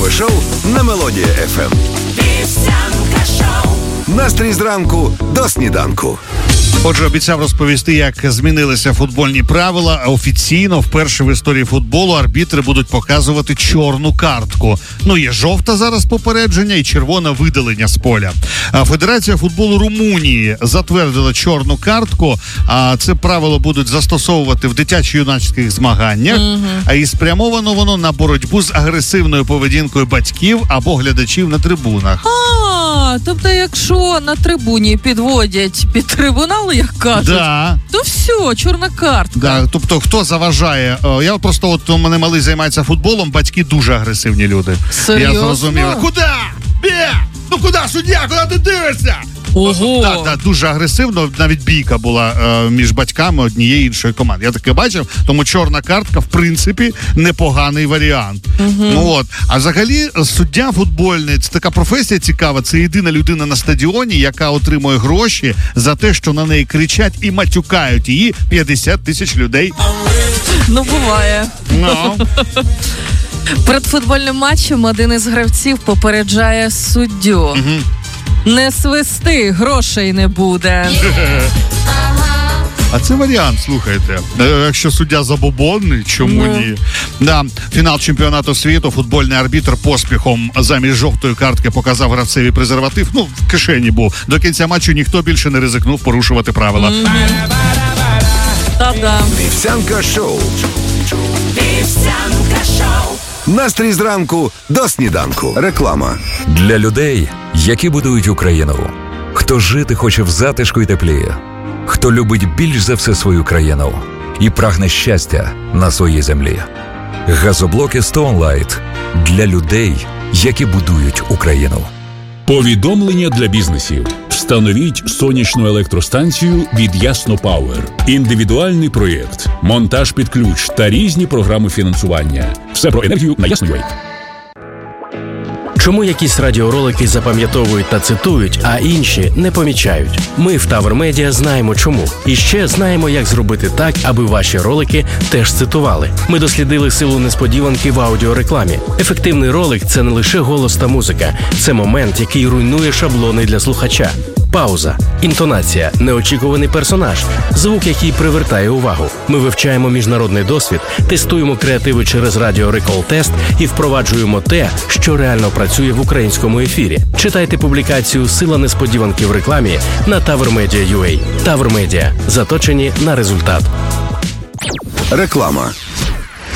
ранкове шоу на Мелодія FM. Вівсянка шоу. Настрій зранку до сніданку. Отже, обіцяв розповісти, як змінилися футбольні правила. Офіційно вперше в історії футболу арбітри будуть показувати чорну картку. Є жовта зараз попередження і червона видалення з поля. Федерація футболу Румунії затвердила чорну картку, а це правило будуть застосовувати в дитячо-юнацьких змаганнях, а і спрямовано воно на боротьбу з агресивною поведінкою батьків або глядачів на трибунах. Тобто, якщо на трибуні підводять під трибунал, як кажуть, то все, чорна картка. Тобто, хто заважає? Я просто, у мене малий займається футболом, батьки дуже агресивні люди. Серйозно? Я зрозумів. Куди? Куди, суддя? Куди ти дивишся? Ого! Дуже агресивно, навіть бійка була між батьками однієї іншої команди. Я таке бачив, тому чорна картка, в принципі, непоганий варіант. А взагалі, суддя футбольний, це така професія цікава, це єдина людина на стадіоні, яка отримує гроші за те, що на неї кричать і матюкають її 50 тисяч людей. Буває. Перед футбольним матчем один із гравців попереджає суддю. Не свисти, грошей не буде. А це варіант, слухайте. Якщо суддя забобонний, чому ні? Фінал чемпіонату світу, футбольний арбітр поспіхом замість жовтої картки показав гравцеві презерватив. В кишені був. До кінця матчу ніхто більше не ризикнув порушувати правила. Та-да. Вівсянка шоу. Вівсянка шоу. Настрій зранку до сніданку. Реклама. Для людей, які будують Україну. Хто жити хоче в затишку й теплі. Хто любить більш за все свою країну і прагне щастя на своїй землі. Газоблоки Stone Light для людей, які будують Україну. Повідомлення для бізнесів. Встановіть сонячну електростанцію від Ясно Пауер. Індивідуальний проєкт, монтаж під ключ та різні програми фінансування. Все про енергію на Ясно.ua. Чому якісь радіоролики запам'ятовують та цитують, а інші не помічають? Ми в Тавр Медіа знаємо чому. І ще знаємо, як зробити так, аби ваші ролики теж цитували. Ми дослідили силу несподіванки в аудіорекламі. Ефективний ролик – це не лише голос та музика. Це момент, який руйнує шаблони для слухача. Пауза, інтонація, неочікуваний персонаж, звук, який привертає увагу. Ми вивчаємо міжнародний досвід, тестуємо креативи через радіо-рекол-тест і впроваджуємо те, що реально працює в українському ефірі. Читайте публікацію «Сила несподіванки в рекламі» на tavrmedia.ua. Тавр Медіа. Заточені на результат. Реклама.